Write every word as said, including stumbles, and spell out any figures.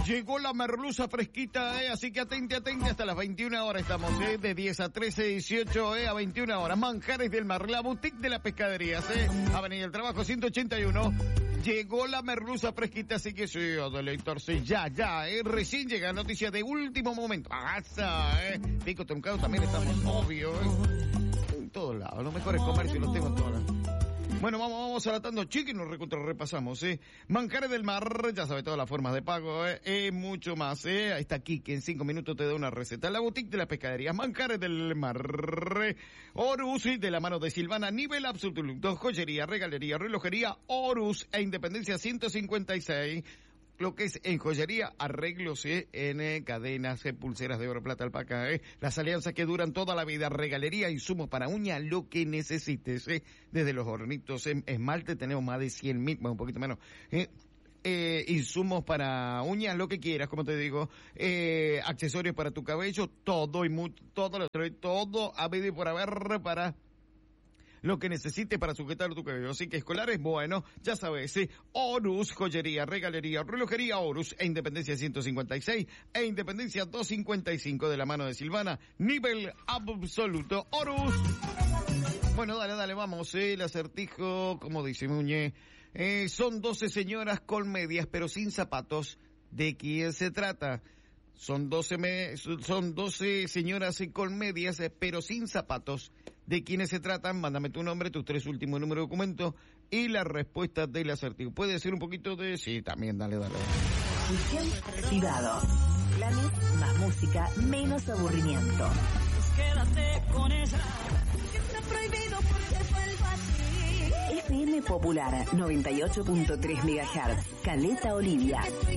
Llegó la merluza fresquita, eh, así que atente, atente, hasta las veintiuna horas estamos, eh, de diez a trece, dieciocho, eh, a veintiuna horas. Manjares del Mar, la boutique de las pescaderías, eh, Avenida del Trabajo ciento ochenta y uno. Llegó la merluza fresquita, así que sí, a deleitarse ya, ya, eh, recién llega noticia de último momento. Pasa, eh, Pico Truncado también estamos, obvio, eh, en todos lados, los mejores comercios los tengo en todos lados. Bueno, vamos, vamos a la tanda chica y nos recontra repasamos, eh. Manjares del Mar, ya sabe todas las formas de pago, eh, eh mucho más, eh. Ahí está aquí, que en cinco minutos te da una receta. La boutique de las pescaderías, Manjares del Mar, eh. Horus, de la mano de Silvana, nivel absoluto, joyería, regalería, relojería, Horus e Independencia ciento cincuenta y seis. Lo que es en joyería, arreglos eh, en eh, cadenas, eh, pulseras de oro, plata, alpaca, eh, las alianzas que duran toda la vida, regalería, insumos para uña, lo que necesites, eh, desde los hornitos, eh, esmalte tenemos más de cien mil, bueno, un poquito menos, eh, eh, insumos para uñas, lo que quieras, como te digo, eh, accesorios para tu cabello, todo y mucho, todo lo trae, todo a ver y por haber para lo que necesites para sujetar tu cabello. Así que escolares, bueno, ya sabes, ¿sí? Horus, joyería, regalería, relojería, Horus e Independencia ciento cincuenta y seis e Independencia doscientos cincuenta y cinco de la mano de Silvana, nivel absoluto, Horus. Bueno, dale, dale, vamos, ¿eh? El acertijo, como dice Muñe, eh, son doce señoras con medias pero sin zapatos. ¿De quién se trata? Son doce, me, son doce señoras con medias pero sin zapatos. ¿De quiénes se tratan? Mándame tu nombre, tus tres últimos números de documento y la respuesta del acertijo. ¿Puede ser un poquito de...? Sí, también, dale, dale. Privado. Planes, más música, menos aburrimiento. Quédate con ella. Está prohibido porque vuelvo así. F M Popular, noventa y ocho punto tres megahertz. Caleta Olivia.